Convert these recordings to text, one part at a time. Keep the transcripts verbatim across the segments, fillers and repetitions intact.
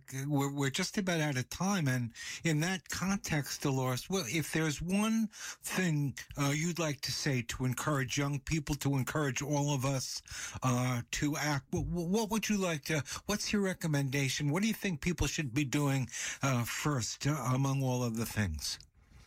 we're, we're just about out of time. And in that context, Dolores, well, if there's one thing uh, you'd like to say to encourage young people, to encourage all of us uh, to act, what, what would you like to, what's your recommendation? What do you think people should be doing uh, first uh, among all of the things?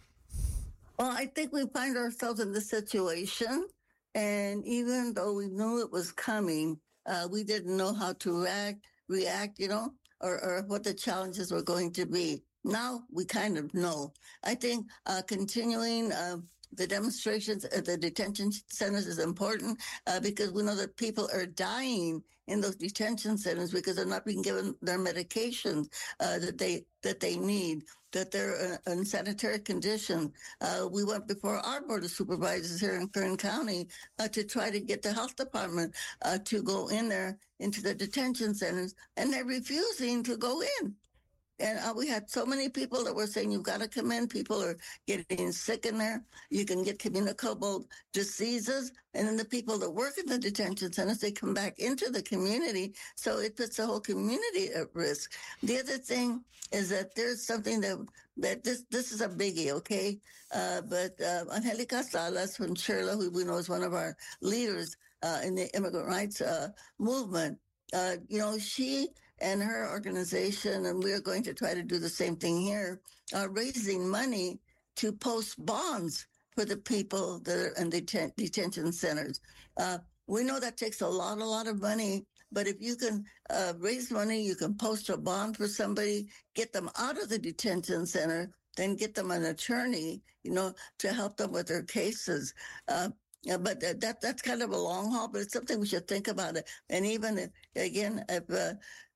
Well, I think we find ourselves in this situation, and even though we knew it was coming, uh, we didn't know how to react, react, you know, or, or what the challenges were going to be. Now we kind of know. I think uh, continuing uh, the demonstrations at the detention centers is important uh, because we know that people are dying in those detention centers because they're not being given their medications uh, that they that they need, that they're uh, in sanitary condition. Uh, we went before our board of supervisors here in Kern County uh, to try to get the health department uh, to go in there into the detention centers, and they're refusing to go in. And uh, we had so many people that were saying, you've got to come in. People are getting sick in there. You can get communicable diseases. And then the people that work in the detention centers, they come back into the community. So it puts the whole community at risk. The other thing is that there's something that, that this, this is a biggie, okay? Uh, but uh, Angelica Salas from Chirla, who we know is one of our leaders uh, in the immigrant rights uh, movement, Uh, you know, she and her organization, and we're going to try to do the same thing here, are raising money to post bonds for the people that are in deten- detention centers. Uh, we know that takes a lot, a lot of money, but if you can uh, raise money, you can post a bond for somebody, get them out of the detention center, then get them an attorney, you know, to help them with their cases. Uh, Yeah, but that that's kind of a long haul, but it's something we should think about it. And even if, again, if uh,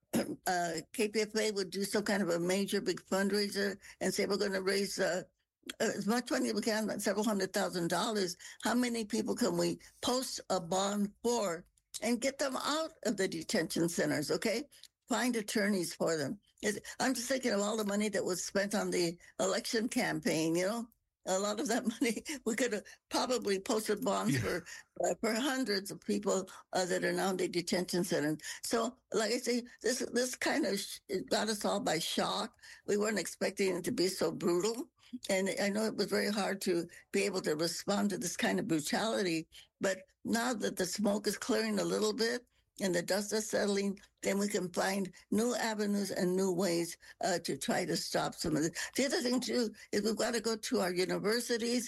uh, K P F A would do some kind of a major big fundraiser and say we're going to raise uh, as much money as we can, several hundred thousand dollars, how many people can we post a bond for and get them out of the detention centers? Okay, find attorneys for them. I'm just thinking of all the money that was spent on the election campaign, you know. A lot of that money, we could have probably posted bonds yeah. for uh, for hundreds of people uh, that are now in the detention center. So, like I say, this this kind of sh- got us all by shock. We weren't expecting it to be so brutal. And I know it was very hard to be able to respond to this kind of brutality. But now that the smoke is clearing a little bit, and the dust is settling, then we can find new avenues and new ways uh, to try to stop some of this. The other thing, too, is we've got to go to our universities,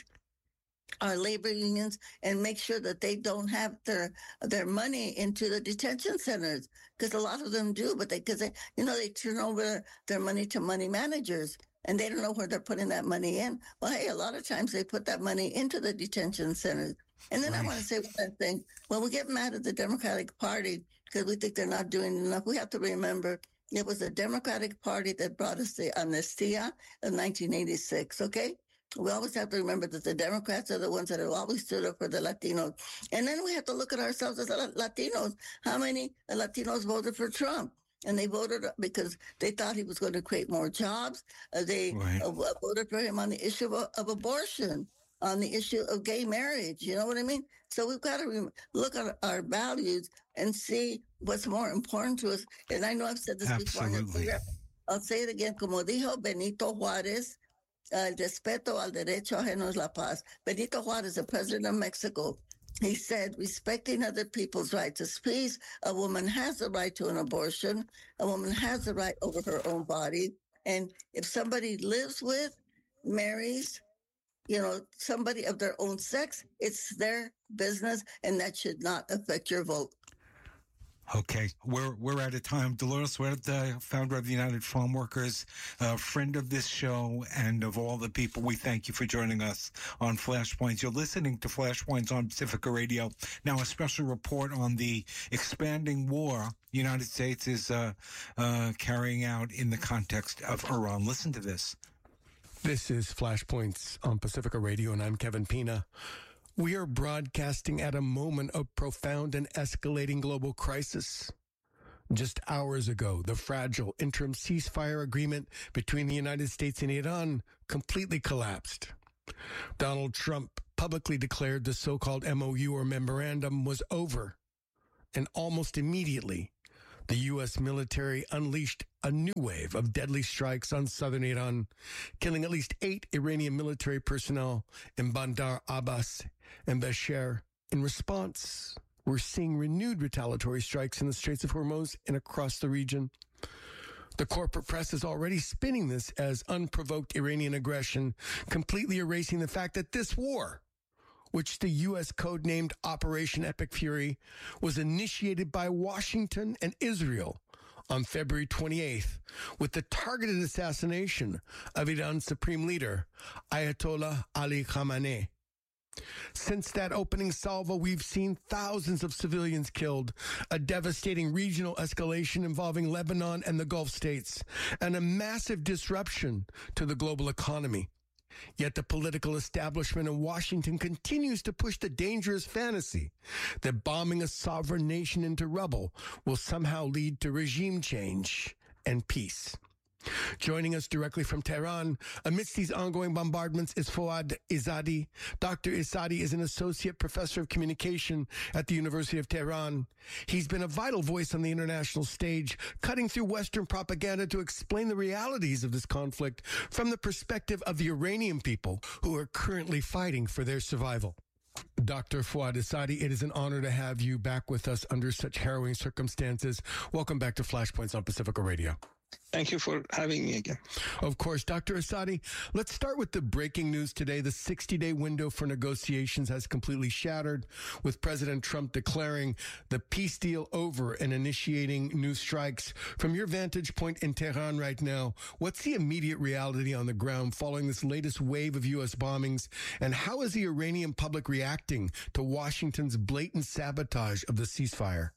our labor unions, and make sure that they don't have their their money into the detention centers, because a lot of them do, but they, because they, you know, they turn over their money to money managers, and they don't know where they're putting that money in. Well, hey, a lot of times they put that money into the detention centers. And then right. I want to say one thing. When we get mad at the Democratic Party because we think they're not doing enough, we have to remember it was the Democratic Party that brought us the amnestia of nineteen eighty-six, okay? We always have to remember that the Democrats are the ones that have always stood up for the Latinos. And then we have to look at ourselves as Latinos. How many Latinos voted for Trump? And they voted because they thought he was going to create more jobs. Uh, they right. uh, voted for him on the issue of, of abortion, on the issue of gay marriage. You know what I mean? So we've got to re- look at our values and see what's more important to us. And I know I've said this Absolutely. before. I'll say it again. Como dijo Benito Juárez, el respeto al derecho ajeno es la paz. Benito Juárez, the president of Mexico, he said, respecting other people's rights is peace. A woman has the right to an abortion. A woman has the right over her own body. And if somebody lives with, marries, you know, somebody of their own sex, it's their business, and that should not affect your vote. Okay, we're we're out of time. Dolores Huerta, founder of the United Farm Workers, uh, friend of this show and of all the people, we thank you for joining us on Flashpoints. You're listening to Flashpoints on Pacifica Radio. Now, a special report on the expanding war the United States is uh, uh, carrying out in the context of Iran. Listen to this. This is Flashpoints on Pacifica Radio, and I'm Kevin Pina. We are broadcasting at a moment of profound and escalating global crisis. Just hours ago, the fragile interim ceasefire agreement between the United States and Iran completely collapsed. Donald Trump publicly declared the so-called M O U or memorandum was over. And almost immediately, The U S military unleashed a new wave of deadly strikes on southern Iran, killing at least eight Iranian military personnel in Bandar Abbas and Basher. In response, we're seeing renewed retaliatory strikes in the Straits of Hormuz and across the region. The corporate press is already spinning this as unprovoked Iranian aggression, completely erasing the fact that this war, which the U S codenamed Operation Epic Fury, was initiated by Washington and Israel on February twenty-eighth with the targeted assassination of Iran's supreme leader, Ayatollah Ali Khamenei. Since that opening salvo, we've seen thousands of civilians killed, a devastating regional escalation involving Lebanon and the Gulf states, and a massive disruption to the global economy. Yet the political establishment in Washington continues to push the dangerous fantasy that bombing a sovereign nation into rubble will somehow lead to regime change and peace. Joining us directly from Tehran amidst these ongoing bombardments is Fouad Izzadi. Doctor Izzadi is an associate professor of communication at the University of Tehran. He's been a vital voice on the international stage, cutting through Western propaganda to explain the realities of this conflict from the perspective of the Iranian people who are currently fighting for their survival. Doctor Fouad Izzadi, it is an honor to have you back with us under such harrowing circumstances. Welcome back to Flashpoints on Pacifica Radio. Thank you for having me again. Of course. Doctor Izzadi, let's start with the breaking news today. The sixty-day window for negotiations has completely shattered, with President Trump declaring the peace deal over and initiating new strikes. From your vantage point in Tehran right now, what's the immediate reality on the ground following this latest wave of U S bombings, and how is the Iranian public reacting to Washington's blatant sabotage of the ceasefire?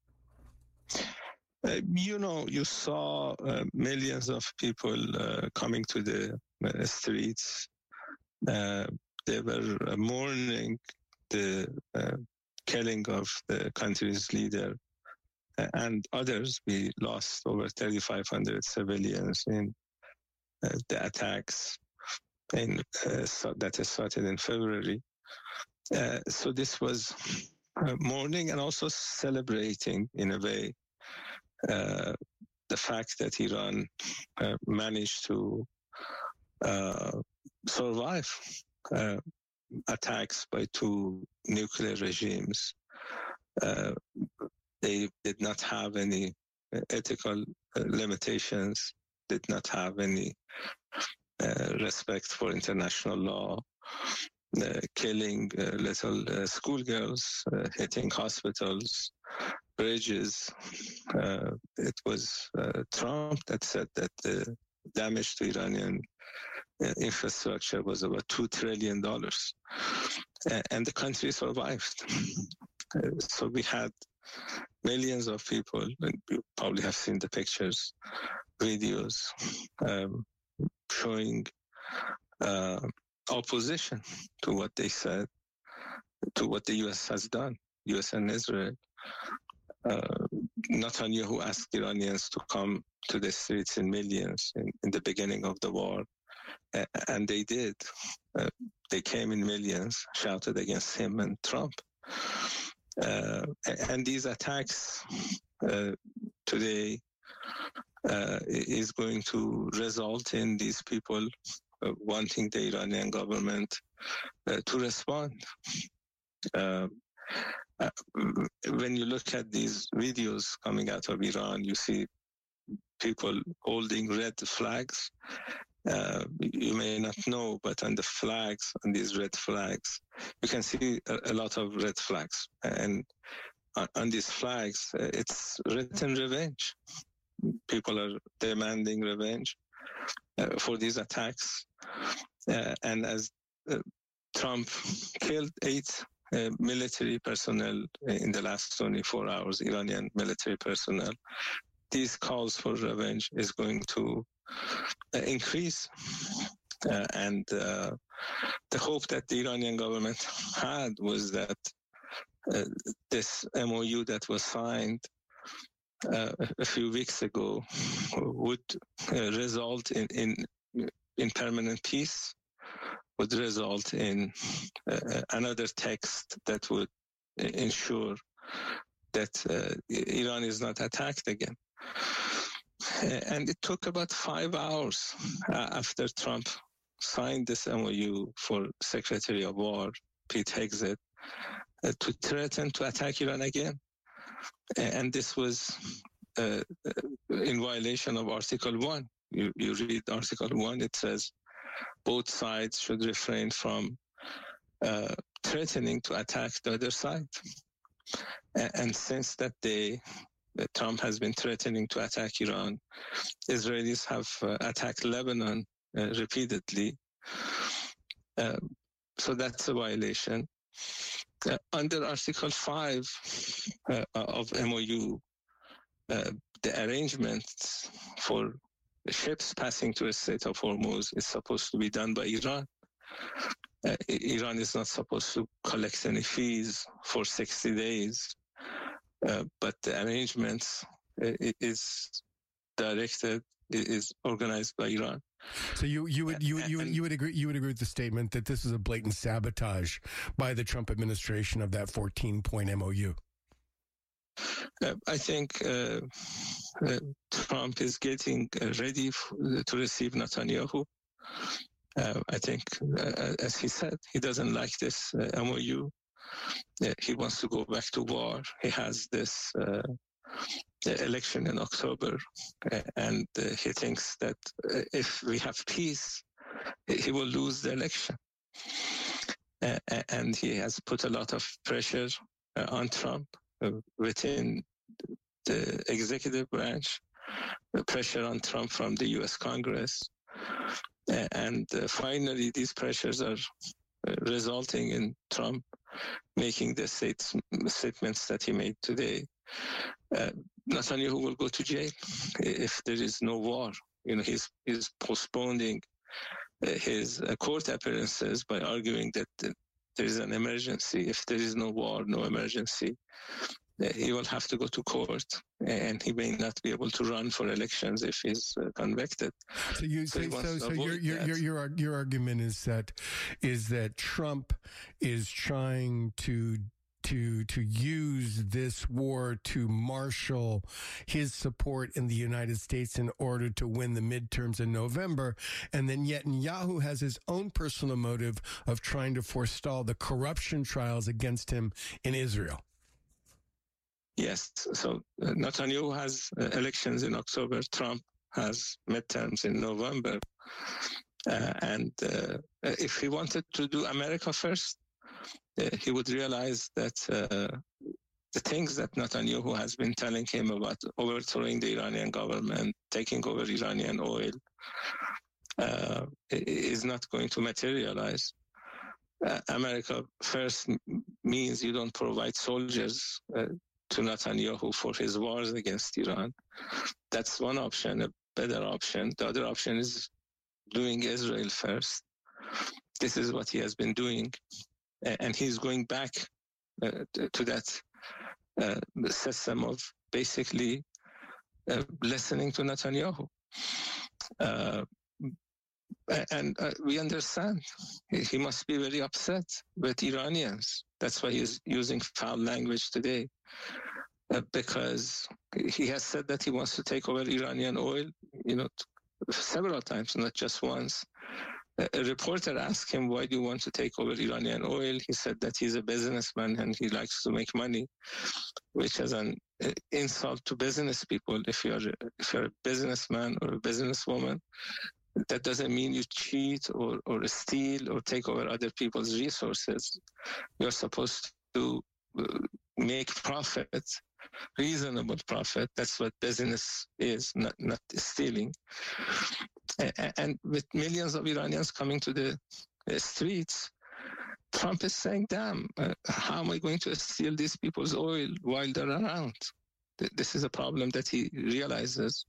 Uh, you know, you saw uh, millions of people uh, coming to the uh, streets. Uh, they were uh, mourning the uh, killing of the country's leader uh, and others. We lost over thirty-five hundred civilians in uh, the attacks in, uh, so that started in February. Uh, so this was uh, mourning and also celebrating in a way Uh, the fact that Iran uh, managed to uh, survive uh, attacks by two nuclear regimes. Uh, they did not have any ethical uh, limitations, did not have any uh, respect for international law, uh, killing uh, little uh, schoolgirls, uh, hitting hospitals, bridges. Uh, it was uh, Trump that said that the damage to Iranian uh, infrastructure was about two trillion dollars. Uh, and the country survived. Uh, so we had millions of people, and you probably have seen the pictures, videos, um, showing uh, opposition to what they said, to what the U S has done, U S and Israel. Uh, Netanyahu asked Iranians to come to the streets in millions in, in the beginning of the war, uh, and they did. Uh, they came in millions, shouted against him and Trump. Uh, and these attacks uh, today uh, is going to result in these people uh, wanting the Iranian government uh, to respond. Uh, Uh, when you look at these videos coming out of Iran, you see people holding red flags. Uh, you may not know, but on the flags, on these red flags, you can see a, a lot of red flags. And on, on these flags, uh, it's written revenge. People are demanding revenge uh, for these attacks. Uh, and as uh, Trump killed eight Uh, military personnel in the last twenty-four hours, Iranian military personnel, these calls for revenge is going to uh, increase. Uh, and uh, the hope that the Iranian government had was that uh, this M O U that was signed uh, a few weeks ago would uh, result in, in, in permanent peace, would result in uh, another text that would ensure that uh, Iran is not attacked again. And it took about five hours uh, after Trump signed this M O U for Secretary of War, Pete Hegseth, uh, to threaten to attack Iran again. And this was uh, in violation of Article one. You, you read Article one, it says both sides should refrain from uh, threatening to attack the other side. And, and since that day, uh, Trump has been threatening to attack Iran. Israelis have uh, attacked Lebanon uh, repeatedly. Uh, so that's a violation. Uh, under Article five uh, of M O U, uh, the arrangements for ships passing through the Strait of Hormuz is supposed to be done by Iran. Uh, Iran is not supposed to collect any fees for sixty days, uh, but the arrangements uh, is directed, is organized by Iran. So you you would you would you would, you would agree you would agree with the statement that this is a blatant sabotage by the Trump administration of that fourteen point M O U. Uh, I think uh, uh, Trump is getting uh, ready f- to receive Netanyahu. Uh, I think, uh, as he said, he doesn't like this uh, M O U. Uh, he wants to go back to war. He has this uh, election in October, uh, and uh, he thinks that uh, if we have peace, he will lose the election. Uh, and he has put a lot of pressure uh, on Trump uh, within the executive branch, uh, pressure on Trump from the U S Congress. Uh, and uh, finally, these pressures are uh, resulting in Trump making the states, statements that he made today. Uh, Netanyahu will go to jail if there is no war. You know, he's, he's postponing uh, his uh, court appearances by arguing that uh, there is an emergency. If there is no war, no emergency, uh, he will have to go to court, and he may not be able to run for elections if he's uh, convicted. So you So so he wants so, to so your, avoid your that. your your ar- your argument is that is that Trump is trying to to to use this war to marshal his support in the United States in order to win the midterms in November, and then Netanyahu has his own personal motive of trying to forestall the corruption trials against him in Israel. Yes. So uh, Netanyahu has uh, elections in October. Trump has midterms in November. Uh, and uh, if he wanted to do America first, uh, he would realize that uh, the things that Netanyahu has been telling him about overthrowing the Iranian government, taking over Iranian oil, uh, is not going to materialize. Uh, America first m- means you don't provide soldiers uh, to Netanyahu for his wars against Iran. That's one option, a better option. The other option is doing Israel first. This is what he has been doing. And he's going back uh, to that uh, system of basically uh, listening to Netanyahu. Uh, and uh, we understand he must be very upset with Iranians. That's why he's using foul language today. Uh, because he has said that he wants to take over Iranian oil, you know, t- several times, not just once. A, a reporter asked him, why do you want to take over Iranian oil? He said that he's a businessman and he likes to make money, which is an uh, insult to business people. If you're, if you're a businessman or a businesswoman, that doesn't mean you cheat or, or steal or take over other people's resources. You're supposed to uh, make profit, reasonable profit. That's what business is, not, not stealing. And, and with millions of Iranians coming to the uh, streets, Trump is saying, damn, uh, how am I going to steal these people's oil while they're around? This is a problem that he realizes.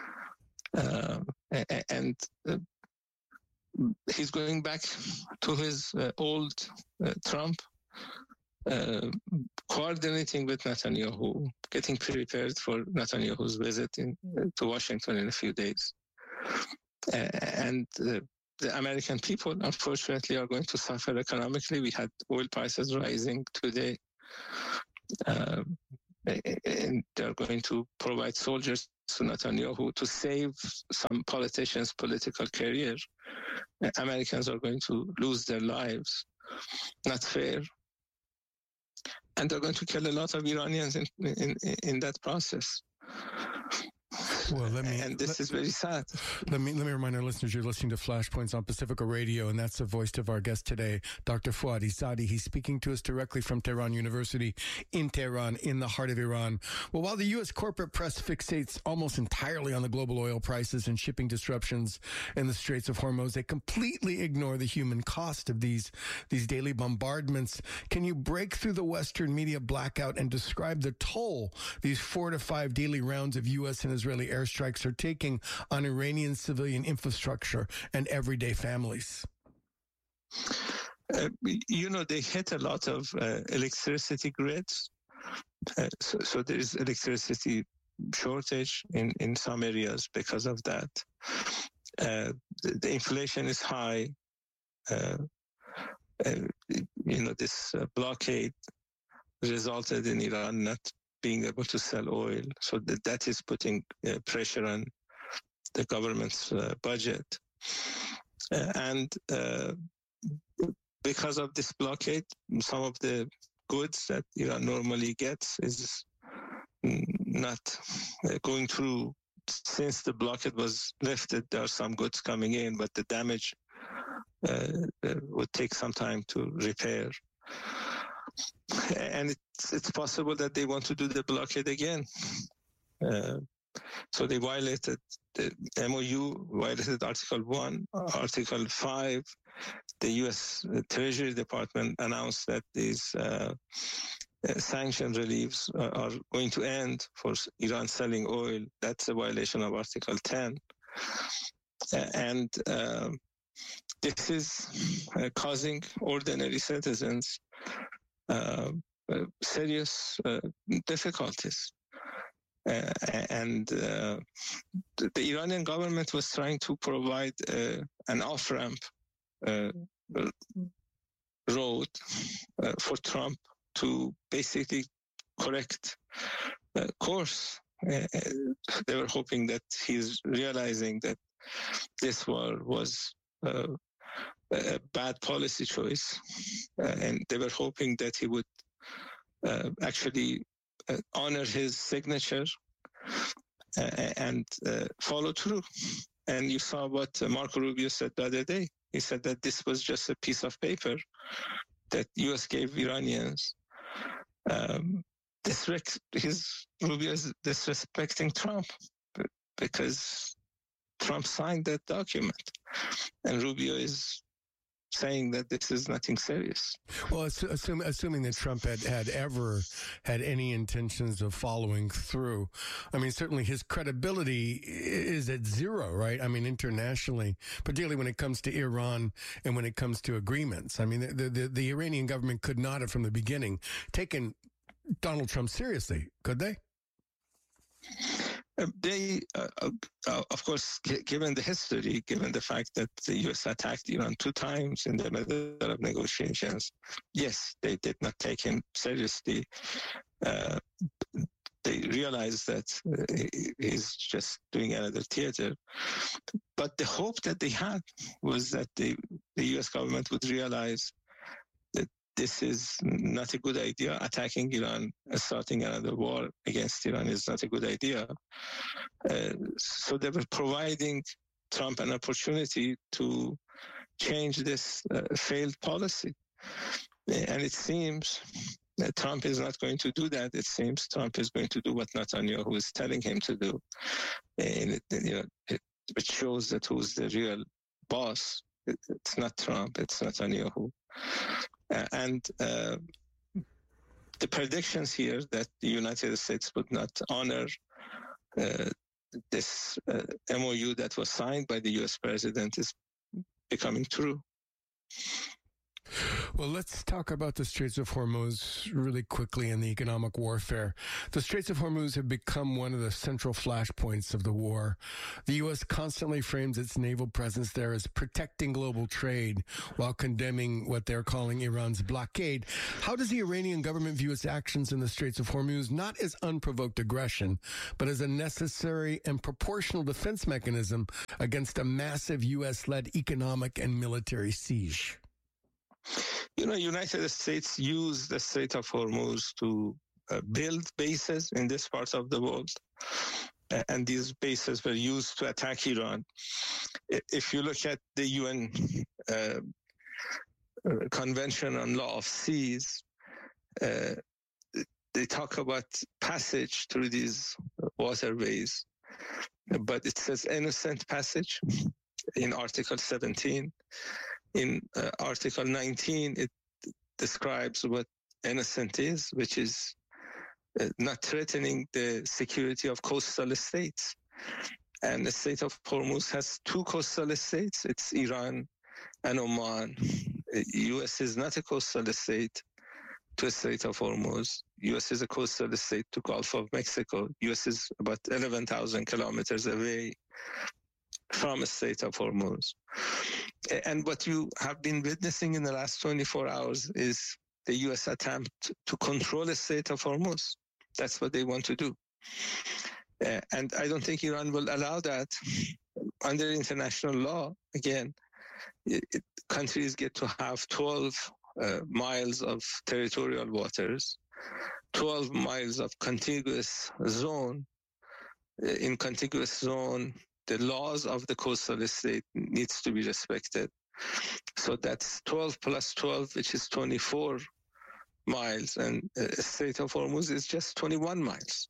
Uh, and uh, he's going back to his uh, old uh, Trump, uh, coordinating with Netanyahu, getting prepared for Netanyahu's visit in, uh, to Washington in a few days. Uh, and uh, the American people, unfortunately, are going to suffer economically. We had oil prices rising today. Uh, and they're going to provide soldiers to Netanyahu to save some politicians' political career. Americans are going to lose their lives. Not fair. And they're going to kill a lot of Iranians in, in, in that process. Well, let me, and this let, is very sad. Let me let me remind our listeners you're listening to Flashpoints on Pacifica Radio, and that's the voice of our guest today, Doctor Fouad Izzadi. He's speaking to us directly from Tehran University in Tehran, in the heart of Iran. Well, while the U S corporate press fixates almost entirely on the global oil prices and shipping disruptions in the Straits of Hormuz, they completely ignore the human cost of these these daily bombardments. Can you break through the Western media blackout and describe the toll these four to five daily rounds of U S and Israeli airstrikes are taking on Iranian civilian infrastructure and everyday families? Uh, you know, they hit a lot of uh, electricity grids. Uh, so, so there is electricity shortage in, in some areas because of that. Uh, the, the inflation is high. Uh, uh, you know, this uh, blockade resulted in Iran not being able to sell oil. So that, that is putting uh, pressure on the government's uh, budget. Uh, and uh, because of this blockade, some of the goods that Iran normally gets is not uh, going through. Since the blockade was lifted, there are some goods coming in, but the damage uh, uh, would take some time to repair. And it's, it's possible that they want to do the blockade again. Uh, so they violated the M O U, violated Article one, Article five. The U S Treasury Department announced that these uh, uh, sanction reliefs uh, are going to end for Iran selling oil. That's a violation of Article ten. Uh, and uh, this is uh, causing ordinary citizens Uh, uh, serious uh, difficulties. Uh, and uh, the, the Iranian government was trying to provide uh, an off-ramp uh, road uh, for Trump to basically correct uh, course. Uh, they were hoping that he's realizing that this war was uh, a bad policy choice, uh, and they were hoping that he would uh, actually uh, honor his signature uh, and uh, follow through. And you saw what Marco Rubio said the other day. He said that this was just a piece of paper that U S gave Iranians. Um, disrespect, his Rubio is disrespecting Trump because Trump signed that document, and Rubio is saying that this is nothing serious. Well, assume, assuming that Trump had, had ever had any intentions of following through, I mean, certainly his credibility is at zero, right? I mean, internationally, particularly when it comes to Iran and when it comes to agreements. I mean, the, the, the Iranian government could not have, from the beginning, taken Donald Trump seriously, could they? Uh, they, uh, uh, of course, g- given the history, given the fact that the U S attacked Iran two times in the middle of negotiations, yes, they did not take him seriously. Uh, they realized that uh, he's just doing another theater. But the hope that they had was that the, the U S government would realize that this is not a good idea. Attacking Iran, starting another war against Iran is not a good idea. Uh, so they were providing Trump an opportunity to change this uh, failed policy. And it seems that Trump is not going to do that. It seems Trump is going to do what Netanyahu is telling him to do. And it, you know, it, it shows that who's the real boss. It, it's not Trump, it's Netanyahu. Uh, and uh, the predictions here that the United States would not honor uh, this uh, M O U that was signed by the U S president is becoming true. Well, let's talk about the Straits of Hormuz really quickly and the economic warfare. The Straits of Hormuz have become one of the central flashpoints of the war. The U S constantly frames its naval presence there as protecting global trade while condemning what they're calling Iran's blockade. How does the Iranian government view its actions in the Straits of Hormuz not as unprovoked aggression, but as a necessary and proportional defense mechanism against a massive U S-led economic and military siege? You know, United States used the Strait of Hormuz to uh, build bases in this part of the world. Uh, and these bases were used to attack Iran. If you look at the U N uh, uh, Convention on Law of Seas, uh, they talk about passage through these waterways, but it says innocent passage in Article seventeen. In uh, Article nineteen, it describes what innocent is, which is uh, not threatening the security of coastal states. And the Strait of Hormuz has two coastal states. It's Iran and Oman. The U S is not a coastal state to the Strait of Hormuz. U S is a coastal state to Gulf of Mexico. U S is about eleven thousand kilometers away from the Strait of Hormuz. And what you have been witnessing in the last twenty-four hours is the U S attempt to control the Strait of Hormuz. That's what they want to do. Uh, and I don't think Iran will allow that. Under international law, again, it, it, countries get to have twelve uh, miles of territorial waters, twelve miles of contiguous zone. Uh, in contiguous zone, the laws of the coastal state needs to be respected. So that's twelve plus twelve, which is twenty-four miles, and uh, Strait of Hormuz is just twenty-one miles.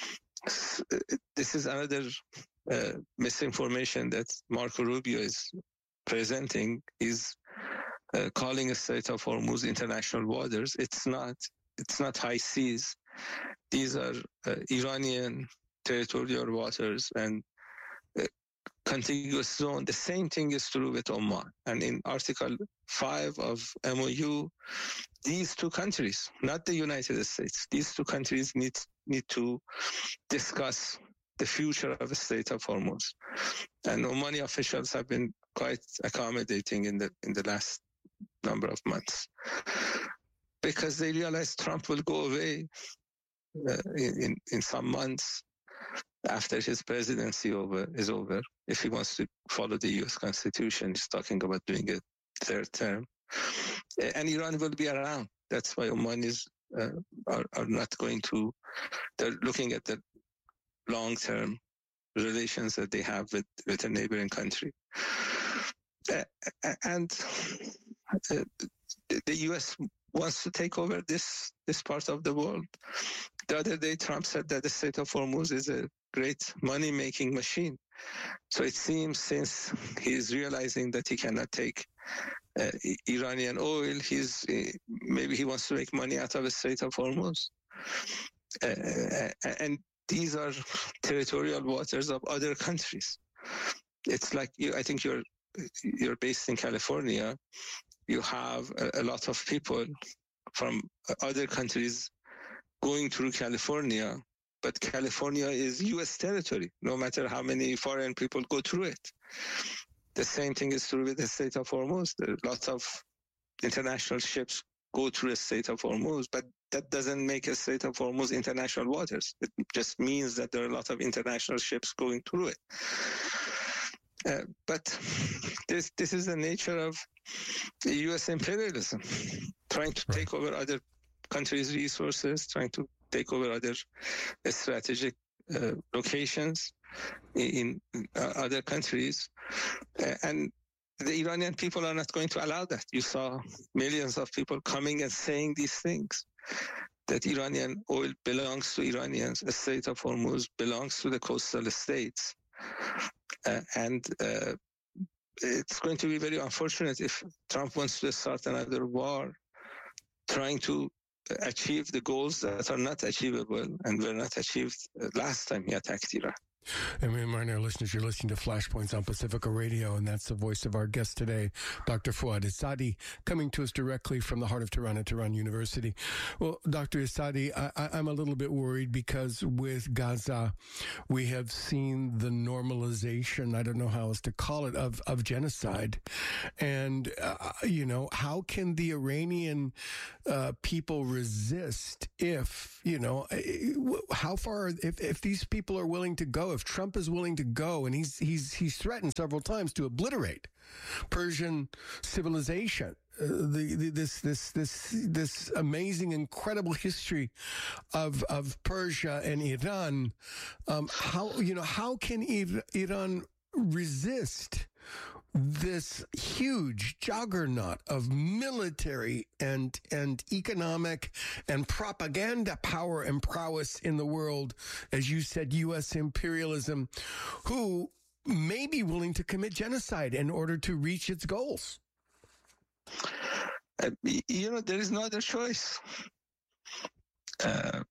This is another uh, misinformation that Marco Rubio is presenting. Is uh, calling a Strait of Hormuz international waters. It's not. It's not high seas. These are uh, Iranian territorial waters and uh, contiguous zone. The same thing is true with Oman. And in Article five of M O U, these two countries, not the United States, these two countries need need to discuss the future of the Strait of Hormuz. And Omani officials have been quite accommodating in the in the last number of months, because they realize Trump will go away uh, in, in some months after his presidency over is over. If he wants to follow the U S Constitution, he's talking about doing a third term. And Iran will be around. That's why Omanis uh, are, are not going to, they're looking at the long-term relations that they have with, with a neighboring country. Uh, and uh, the U S wants to take over this, this part of the world. The other day, Trump said that the Strait of Hormuz is a great money-making machine. So it seems since he's realizing that he cannot take uh, Iranian oil, he's uh, maybe he wants to make money out of the Strait of Hormuz. Uh, and these are territorial waters of other countries. It's like, you, I think you're you're based in California. You have a, a lot of people from other countries going through California, but California is U S territory, no matter how many foreign people go through it. The same thing is true with the Strait of Hormuz. There are lots of international ships go through the Strait of Hormuz, but that doesn't make a Strait of Hormuz international waters. It just means that there are a lot of international ships going through it. Uh, but this this is the nature of the U S imperialism, trying to take over other countries' resources, trying to take over other uh, strategic uh, locations in, in uh, other countries. Uh, and the Iranian people are not going to allow that. You saw millions of people coming and saying these things, that Iranian oil belongs to Iranians, the Strait of Hormuz belongs to the coastal states. Uh, and uh, it's going to be very unfortunate if Trump wants to start another war, trying to achieve the goals that are not achievable and were not achieved last time he attacked Iran. And we remind our listeners, you're listening to Flashpoints on Pacifica Radio, and that's the voice of our guest today, Doctor Fouad Essadi, coming to us directly from the heart of Tehran at Tehran University. Well, Doctor Essadi, I, I, I'm a little bit worried because with Gaza, we have seen the normalization, I don't know how else to call it, of, of genocide. And, uh, you know, how can the Iranian uh, people resist if, you know, how far, if, if these people are willing to go, if Trump is willing to go, and he's he's he's threatened several times to obliterate Persian civilization, uh, the, the this this this this amazing, incredible history of of Persia and Iran. Um, how you know how can Iran resist this huge juggernaut of military and and economic and propaganda power and prowess in the world, as you said, U S imperialism, who may be willing to commit genocide in order to reach its goals? Uh, you know, there is no other choice. Uh,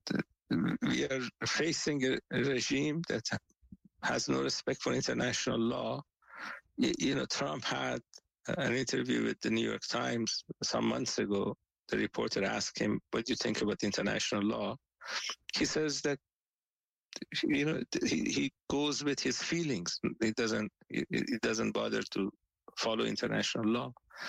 we are facing a regime that has no respect for international law. You know, Trump had an interview with the New York Times some months ago. The reporter asked him, what do you think about international law? He says that, you know, he, he goes with his feelings. He doesn't, he, he doesn't bother to follow international law.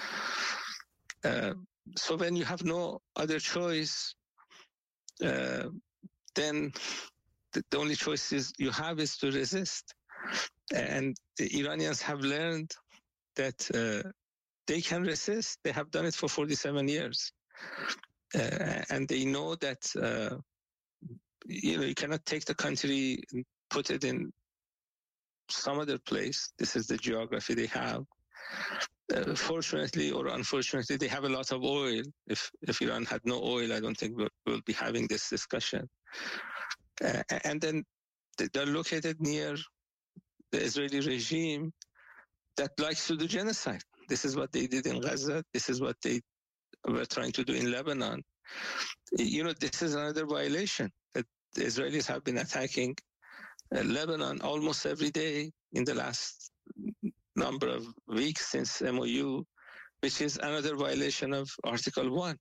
Uh, so when you have no other choice, uh, then the, the only choice is you have is to resist. And the Iranians have learned that uh, they can resist. They have done it for forty-seven years. Uh, and they know that, uh, you know, you cannot take the country and put it in some other place. This is the geography they have. Uh, fortunately or unfortunately, they have a lot of oil. If if Iran had no oil, I don't think we'll, we'll be having this discussion. Uh, and then they're located near the Israeli regime that likes to do genocide. This is what they did in Gaza. This is what they were trying to do in Lebanon. You know, this is another violation that the Israelis have been attacking uh, Lebanon almost every day in the last number of weeks since M O U, which is another violation of Article one.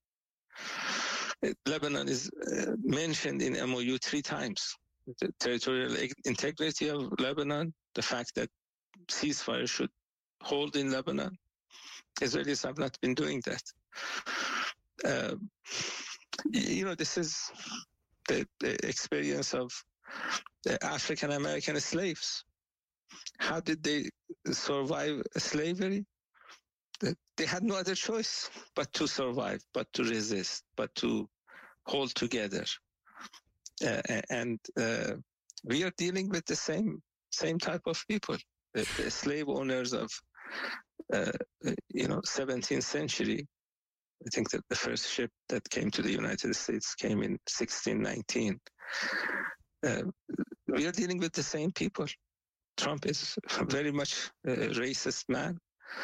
Lebanon is uh, mentioned in M O U three times. The territorial integrity of Lebanon, the fact that ceasefire should hold in Lebanon. Israelis have not been doing that. Uh, you know, this is the, the experience of the African American slaves. How did they survive slavery? They had no other choice but to survive, but to resist, but to hold together. Uh, and uh, we are dealing with the same same type of people, the, the slave owners of, uh, you know, seventeenth century. I think that the first ship that came to the United States came in sixteen nineteen. Uh, we are dealing with the same people. Trump is very much a racist man,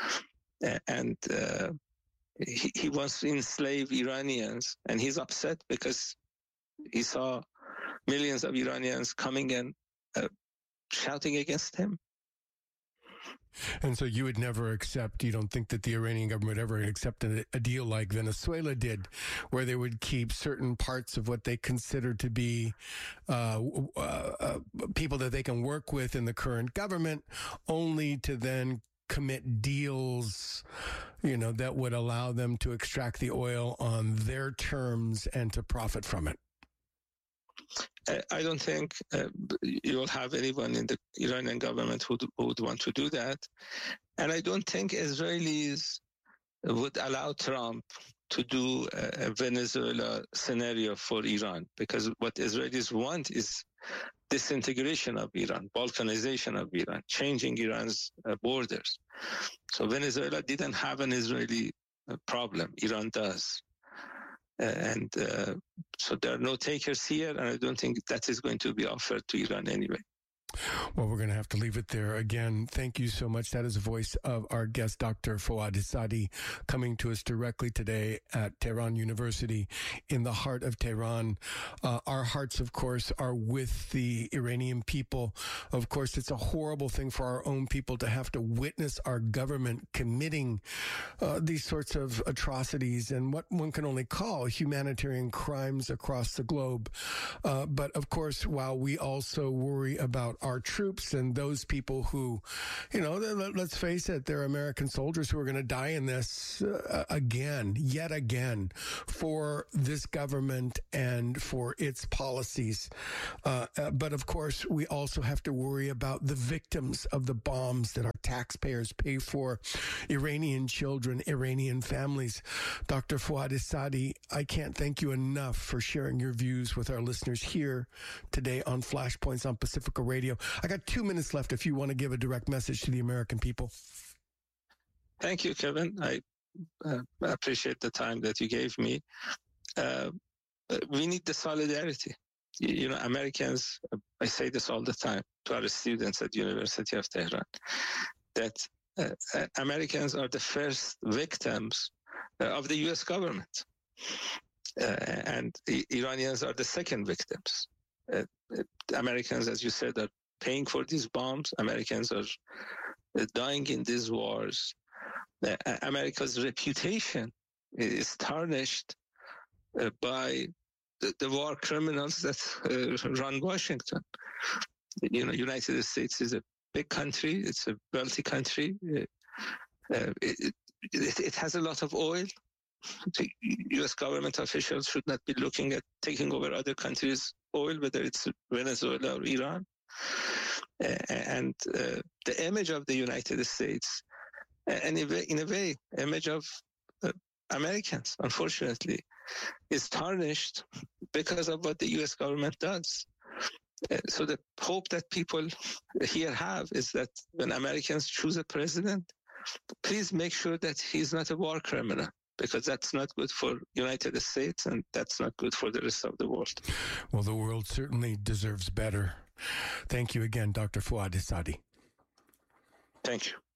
and uh, he, he wants to enslave Iranians, and he's upset because he saw millions of Iranians coming and uh, shouting against him. And so you would never accept, you don't think that the Iranian government would ever accept a, a deal like Venezuela did, where they would keep certain parts of what they consider to be uh, uh, uh, people that they can work with in the current government, only to then commit deals, you know, that would allow them to extract the oil on their terms and to profit from it? I don't think uh, you will have anyone in the Iranian government who would want to do that. And I don't think Israelis would allow Trump to do a, a Venezuela scenario for Iran, because what Israelis want is disintegration of Iran, balkanization of Iran, changing Iran's uh, borders. So Venezuela didn't have an Israeli uh, problem. Iran does. Uh, and uh, so there are no takers here, and I don't think that is going to be offered to Iran anyway. Well, we're going to have to leave it there. Again, thank you so much. That is the voice of our guest, Doctor Fouad Essadi, coming to us directly today at Tehran University in the heart of Tehran. Uh, our hearts, of course, are with the Iranian people. Of course, it's a horrible thing for our own people to have to witness our government committing uh, these sorts of atrocities and what one can only call humanitarian crimes across the globe. Uh, but, of course, while we also worry about our troops and those people who, you know, let's face it, they're American soldiers who are going to die in this uh, again, yet again, for this government and for its policies. Uh, uh, but of course, we also have to worry about the victims of the bombs that our taxpayers pay for, Iranian children, Iranian families. Doctor Fouad Essadi, I can't thank you enough for sharing your views with our listeners here today on Flashpoints on Pacifica Radio. I got two minutes left if you want to give a direct message to the American people. Thank you, Kevin. I uh, appreciate the time that you gave me. Uh, we need the solidarity. You, you know, Americans, I say this all the time to our students at the University of Tehran, that uh, Americans are the first victims uh, of the U S government. Uh, and the Iranians are the second victims. Uh, Americans, as you said, are paying for these bombs. Americans are uh, dying in these wars. Uh, America's reputation is tarnished uh, by the, the war criminals that uh, run Washington. You know, United States is a big country. It's a wealthy country. Uh, uh, it, it, it has a lot of oil. The U S government officials should not be looking at taking over other countries' oil, whether it's Venezuela or Iran. Uh, and uh, the image of the United States, and in a way, in a way image of uh, Americans, unfortunately, is tarnished because of what the U S government does. Uh, so the hope that people here have is that when Americans choose a president, please make sure that he's not a war criminal, because that's not good for United States and that's not good for the rest of the world. Well, the world certainly deserves better. Thank you again, Doctor Fouad Essadi. Thank you.